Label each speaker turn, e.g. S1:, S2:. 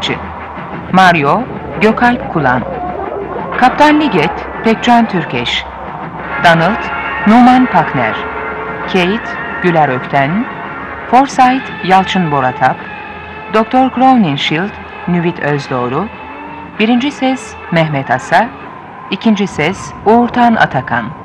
S1: Çiçekçi. Mario, Gökalp Kulan. Kaptan Liget, Pekcan Türkeş. Donald, Numan Pakner. Kate, Güler Ökten. Forsyth, Yalçın Boratap. Doktor Crowninshield, Nüvit Özdoğru. Birinci ses Mehmet Asa. İkinci ses Uğurtan Atakan.